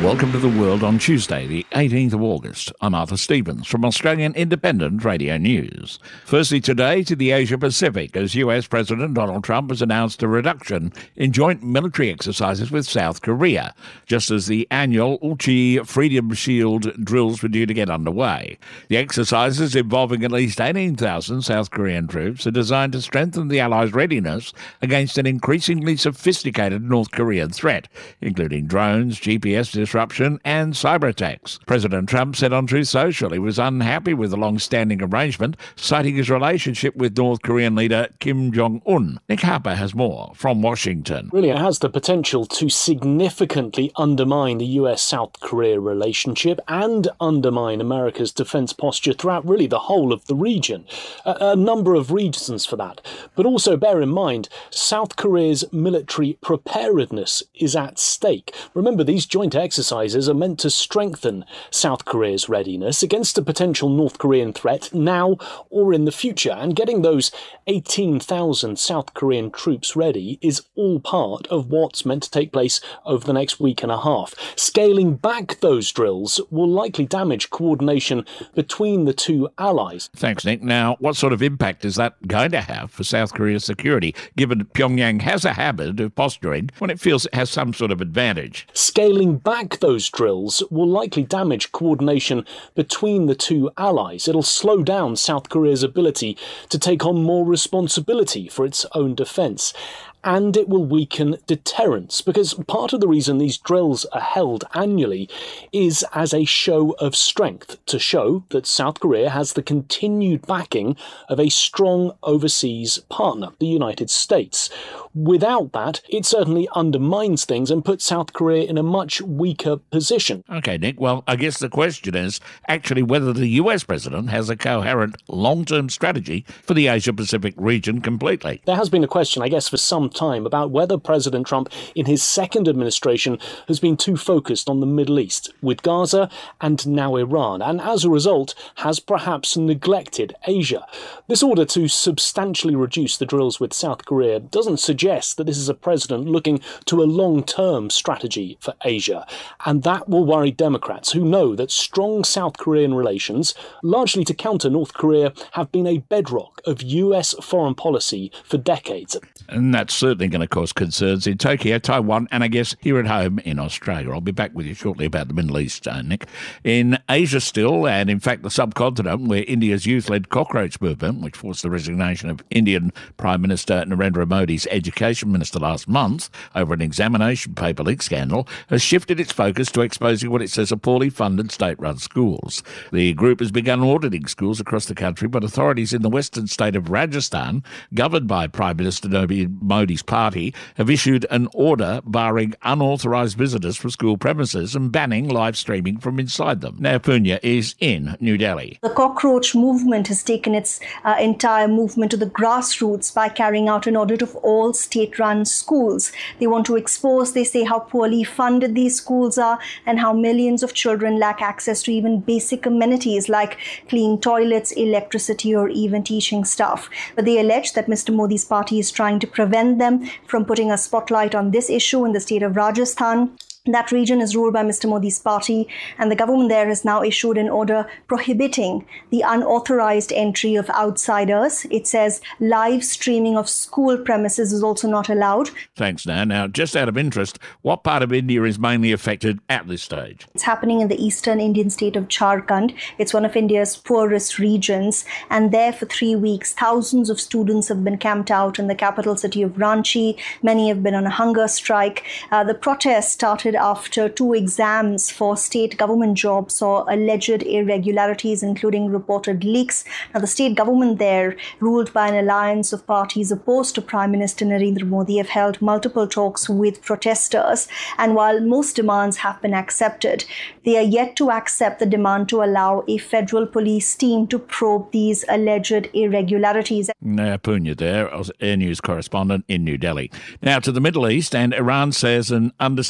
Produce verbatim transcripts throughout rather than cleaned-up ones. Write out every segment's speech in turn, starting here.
Welcome to The World on Tuesday, the eighteenth of August. I'm Arthur Stevens from Australian Independent Radio News. Firstly today to the Asia Pacific, as U S President Donald Trump has announced a reduction in joint military exercises with South Korea, just as the annual Ulchi Freedom Shield drills were due to get underway. The exercises, involving at least eighteen thousand South Korean troops, are designed to strengthen the Allies' readiness against an increasingly sophisticated North Korean threat, including drones, G P S disruption and cyber attacks. President Trump said on Truth Social he was unhappy with the long-standing arrangement, citing his relationship with North Korean leader Kim Jong-un. Nick Harper has more from Washington. Really, it has the potential to significantly undermine the U S-South Korea relationship and undermine America's defence posture throughout really the whole of the region. A, a number of reasons for that. But also bear in mind, South Korea's military preparedness is at stake. Remember, these joint exercises are meant to strengthen South Korea's readiness against a potential North Korean threat now or in the future. And getting those eighteen thousand South Korean troops ready is all part of what's meant to take place over the next week and a half. Scaling back those drills will likely damage coordination between the two allies. Thanks, Nick. Now, what sort of impact is that going to have for South Korea's security, given Pyongyang has a habit of posturing when it feels it has some sort of advantage? Scaling back those drills will likely damage coordination between the two allies. It'll slow down South Korea's ability to take on more responsibility for its own defence. And it will weaken deterrence, because part of the reason these drills are held annually is as a show of strength, to show that South Korea has the continued backing of a strong overseas partner, the United States. Without that, it certainly undermines things and puts South Korea in a much weaker position. OK, Nick, well, I guess the question is actually whether the U S president has a coherent long-term strategy for the Asia-Pacific region completely. There has been a question, I guess, for some time about whether President Trump in his second administration has been too focused on the Middle East, with Gaza and now Iran, and as a result has perhaps neglected Asia. This order to substantially reduce the drills with South Korea doesn't suggest that this is a president looking to a long-term strategy for Asia, and that will worry Democrats who know that strong South Korean relations, largely to counter North Korea, have been a bedrock of U S foreign policy for decades. And that's certainly going to cause concerns in Tokyo, Taiwan, and I guess here at home in Australia. I'll be back with you shortly about the Middle East, uh, Nick. In Asia still, and in fact the subcontinent, where India's youth-led cockroach movement, which forced the resignation of Indian Prime Minister Narendra Modi's education minister last month over an examination paper leak scandal, has shifted its focus to exposing what it says are poorly funded state-run schools. The group has begun auditing schools across the country, but authorities in the western state of Rajasthan, governed by Prime Minister Modi's party, have issued an order barring unauthorised visitors from school premises and banning live streaming from inside them. Now, Punya is in New Delhi. The cockroach movement has taken its uh, entire movement to the grassroots by carrying out an audit of all state-run schools. They want to expose, they say, how poorly funded these schools are and how millions of children lack access to even basic amenities like clean toilets, electricity, or even teaching staff. But they allege that Mister Modi's party is trying to prevent them from putting a spotlight on this issue in the state of Rajasthan. That region is ruled by Mister Modi's party, and the government there has now issued an order prohibiting the unauthorized entry of outsiders. It says live streaming of school premises is also not allowed. Thanks, Nan. Now, just out of interest, what part of India is mainly affected at this stage? It's happening in the eastern Indian state of Jharkhand. It's one of India's poorest regions, and there for three weeks, thousands of students have been camped out in the capital city of Ranchi. Many have been on a hunger strike. Uh, the protest started after two exams for state government jobs saw alleged irregularities, including reported leaks. Now, the state government there, ruled by an alliance of parties opposed to Prime Minister Narendra Modi, have held multiple talks with protesters. And while most demands have been accepted, they are yet to accept the demand to allow a federal police team to probe these alleged irregularities. Now, Punya there, Air News correspondent in New Delhi. Now to the Middle East, and Iran says an understanding has been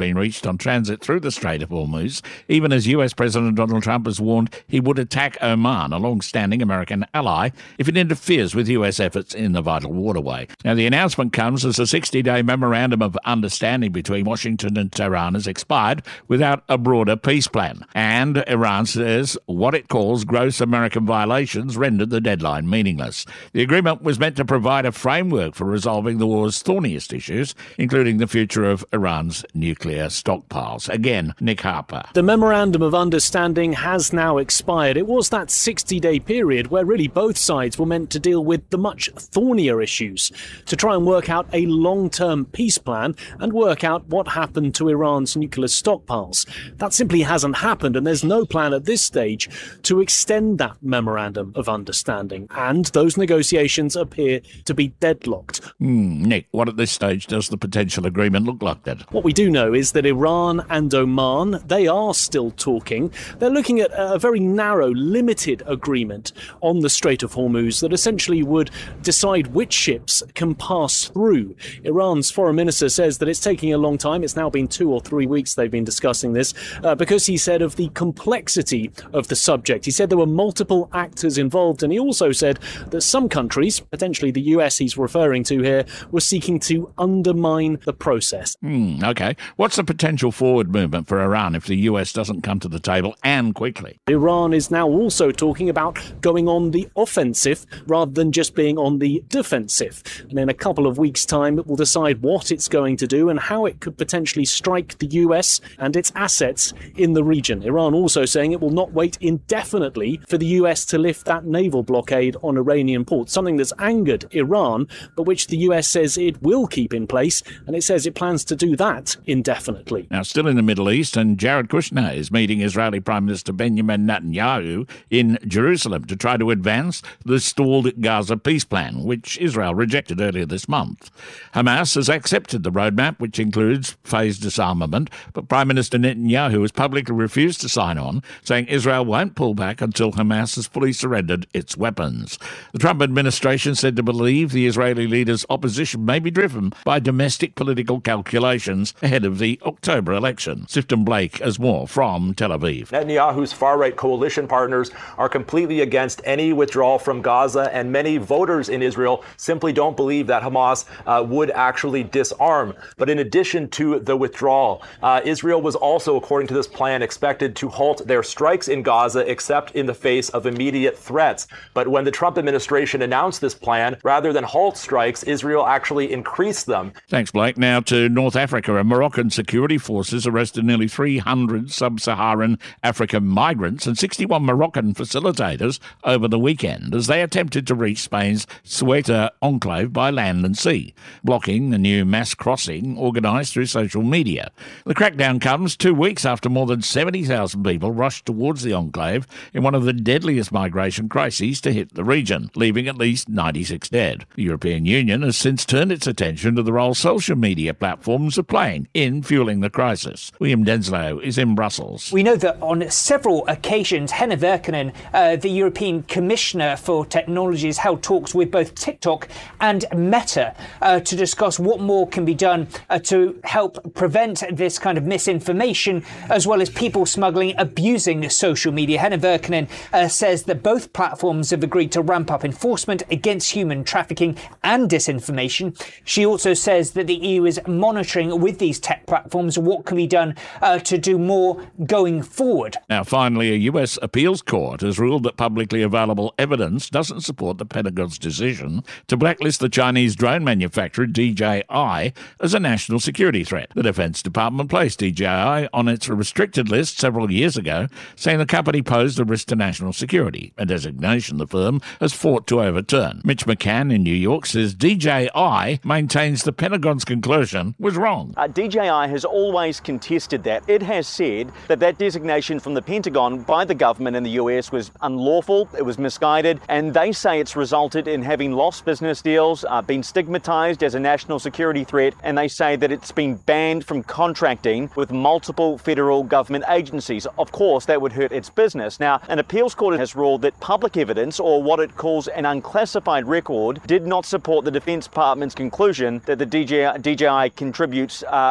been reached on transit through the Strait of Hormuz, even as U S President Donald Trump has warned he would attack Oman, a long-standing American ally, if it interferes with U S efforts in the vital waterway. Now, the announcement comes as a sixty-day memorandum of understanding between Washington and Tehran has expired without a broader peace plan. And Iran says what it calls gross American violations rendered the deadline meaningless. The agreement was meant to provide a framework for resolving the war's thorniest issues, including the future of Iran's nuclear stockpiles. Again, Nick Harper. The Memorandum of Understanding has now expired. It was that sixty-day period where really both sides were meant to deal with the much thornier issues, to try and work out a long-term peace plan and work out what happened to Iran's nuclear stockpiles. That simply hasn't happened, and there's no plan at this stage to extend that Memorandum of Understanding, and those negotiations appear to be deadlocked. Mm, Nick, what at this stage does the potential agreement look like then? What we do know is that Iran and Oman, they are still talking. They're looking at a very narrow, limited agreement on the Strait of Hormuz that essentially would decide which ships can pass through. Iran's foreign minister says that it's taking a long time. It's now been two or three weeks they've been discussing this uh, because he said of the complexity of the subject. He said there were multiple actors involved, and he also said that some countries, potentially the U S he's referring to here, were seeking to undermine the process. Mm, okay. What's the potential forward movement for Iran if the U S doesn't come to the table and quickly? Iran is now also talking about going on the offensive rather than just being on the defensive. And in a couple of weeks' time, it will decide what it's going to do and how it could potentially strike the U S and its assets in the region. Iran also saying it will not wait indefinitely for the U S to lift that naval blockade on Iranian ports, something that's angered Iran, but which the U S says it will keep in place, and it says it plans to do that indefinitely. Now, still in the Middle East, and Jared Kushner is meeting Israeli Prime Minister Benjamin Netanyahu in Jerusalem to try to advance the stalled Gaza peace plan, which Israel rejected earlier this month. Hamas has accepted the roadmap, which includes phased disarmament, but Prime Minister Netanyahu has publicly refused to sign on, saying Israel won't pull back until Hamas has fully surrendered its weapons. The Trump administration said to believe the Israeli leader's opposition may be driven by domestic political calculations ahead of the October election. Sifton Blake has more from Tel Aviv. Netanyahu's far-right coalition partners are completely against any withdrawal from Gaza, and many voters in Israel simply don't believe that Hamas uh, would actually disarm. But in addition to the withdrawal, uh, Israel was also, according to this plan, expected to halt their strikes in Gaza except in the face of immediate threats. But when the Trump administration announced this plan, rather than halt strikes, Israel actually increased them. Thanks, Blake. Now to North Africa. Moroccan security forces arrested nearly three hundred sub-Saharan African migrants and sixty-one Moroccan facilitators over the weekend as they attempted to reach Spain's Ceuta enclave by land and sea, blocking a new mass crossing organised through social media. The crackdown comes two weeks after more than seventy thousand people rushed towards the enclave in one of the deadliest migration crises to hit the region, leaving at least ninety-six dead. The European Union has since turned its attention to the role social media platforms are playing in fueling the crisis. William Denslow is in Brussels. We know that on several occasions, Henna Virkkunen, uh, the European Commissioner for Technology, has held talks with both TikTok and Meta uh, to discuss what more can be done uh, to help prevent this kind of misinformation, as well as people smuggling, abusing social media. Henna Virkkunen uh, says that both platforms have agreed to ramp up enforcement against human trafficking and disinformation. She also says that the E U is monitoring with these tech platforms what can be done uh, to do more going forward. Now, finally, a U S appeals court has ruled that publicly available evidence doesn't support the Pentagon's decision to blacklist the Chinese drone manufacturer D J I as a national security threat. The Defense Department placed D J I on its restricted list several years ago, saying the company posed a risk to national security, a designation the firm has fought to overturn. Mitch McCann in New York says D J I maintains the Pentagon's conclusion was wrong. Uh, D J I has always contested that. It has said that that designation from the Pentagon by the government in the U S was unlawful, it was misguided, and they say it's resulted in having lost business deals, uh, been stigmatized as a national security threat, and they say that it's been banned from contracting with multiple federal government agencies. Of course, that would hurt its business. Now, an appeals court has ruled that public evidence, or what it calls an unclassified record, did not support the Defense Department's conclusion that the D J I, D J I contributes uh, or, or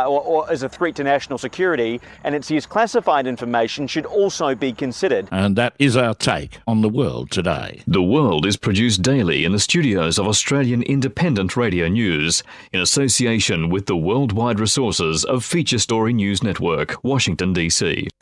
is a threat to national security, and it says classified information should also be considered. And that is our take on the world today. The World is produced daily in the studios of Australian Independent Radio News in association with the worldwide resources of Feature Story News Network, Washington, D C.